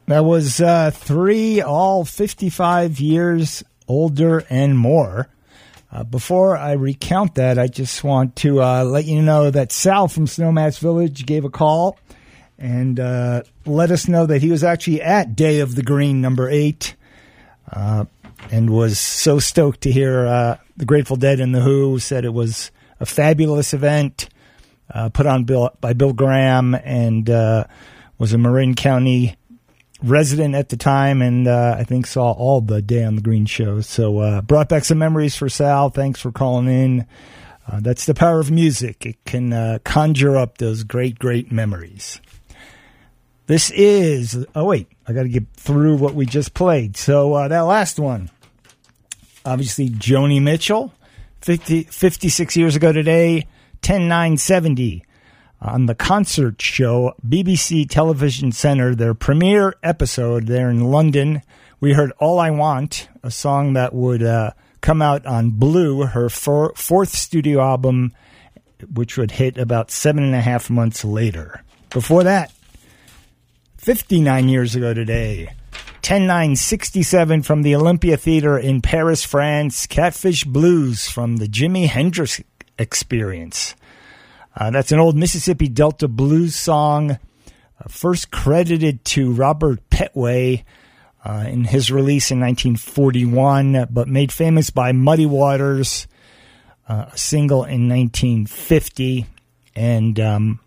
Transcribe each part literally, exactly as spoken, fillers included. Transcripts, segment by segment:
That was uh, three, all fifty-five years older and more. Uh, before I recount that, I just want to uh, let you know that Sal from Snowmass Village gave a call and uh, let us know that he was actually at Day of the Green number eight uh, and was so stoked to hear uh, the Grateful Dead and the Who. Said it was a fabulous event uh, put on Bill, by Bill Graham, and uh, was a Marin County resident at the time, and uh, I think saw all the Day on the Green shows. So uh, brought back some memories for Sal. Thanks for calling in. Uh, that's the power of music. It can uh, conjure up those great, great memories. This is, oh wait, I got to get through what we just played. So uh, that last one, obviously Joni Mitchell, fifty, fifty-six years ago today, ten nine seventy. On the concert show, B B C Television Centre, their premiere episode there in London, we heard All I Want, a song that would uh, come out on Blue, her four, fourth studio album, which would hit about seven and a half months later. Before that, fifty-nine years ago today, ten nine sixty-seven from the Olympia Theatre in Paris, France, Catfish Blues from the Jimi Hendrix Experience. Uh, that's an old Mississippi Delta blues song, uh, first credited to Robert Petway uh, in his release in nineteen forty-one, but made famous by Muddy Waters, uh, a single in nineteen fifty, and um,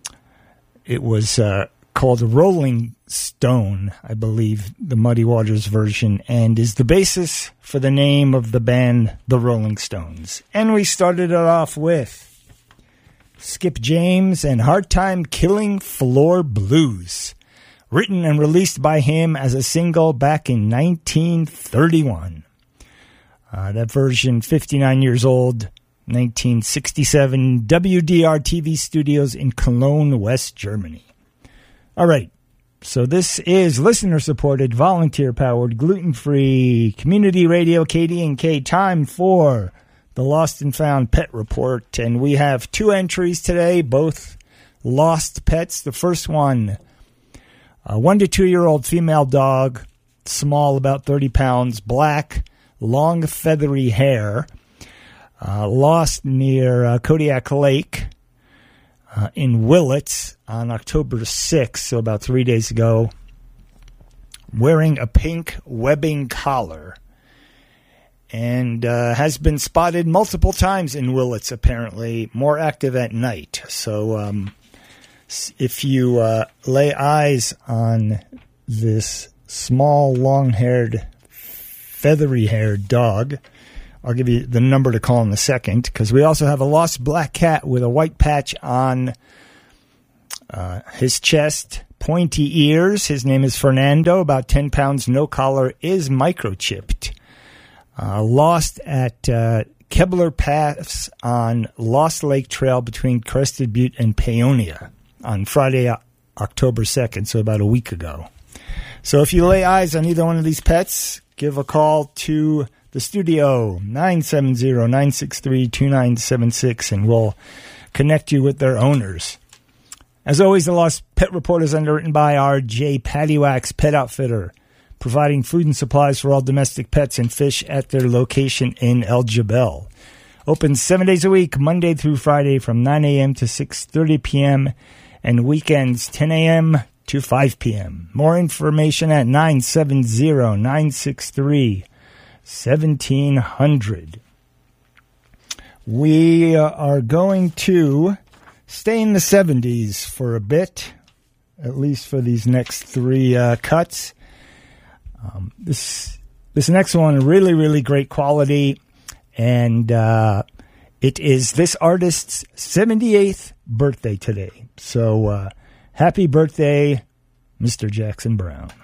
it was uh, called Rolling Stone, I believe, the Muddy Waters version, and is the basis for the name of the band, the Rolling Stones. And we started it off with Skip James and Hard Time Killing Floor Blues, written and released by him as a single back in nineteen thirty-one. Uh, that version, fifty-nine years old, nineteen sixty-seven, W D R T V studios in Cologne, West Germany. All right, so this is listener-supported, volunteer-powered, gluten-free community radio, K D and K. Time for the Lost and Found Pet Report, and we have two entries today, both lost pets. The first one, a one to two-year-old female dog, small, about thirty pounds, black, long feathery hair, uh, lost near uh, Kodiak Lake uh, in Willits on October sixth, so about three days ago, wearing a pink webbing collar, and uh, has been spotted multiple times in Willits, apparently, more active at night. So um, if you uh, lay eyes on this small, long-haired, feathery-haired dog, I'll give you the number to call in a second, because we also have a lost black cat with a white patch on uh, his chest, pointy ears. His name is Fernando, about ten pounds, no collar, is microchipped. Uh, lost at uh, Kebler Pass on Lost Lake Trail between Crested Butte and Paonia on Friday, uh, October second, so about a week ago. So if you lay eyes on either one of these pets, give a call to the studio, nine seven zero, nine six three, two nine seven six, and we'll connect you with their owners. As always, the Lost Pet Report is underwritten by R J Pattywax Pet Outfitter, providing food and supplies for all domestic pets and fish at their location in El Jebel. Open seven days a week, Monday through Friday from nine a.m. to six thirty p.m. and weekends ten a.m. to five p.m. More information at nine seven zero, nine six three, one seven zero zero. We are going to stay in the seventies for a bit, at least for these next three uh, cuts. Um, this this next one, really, really great quality, and uh, it is this artist's seventy-eighth birthday today. So uh, happy birthday, Mister Jackson Browne.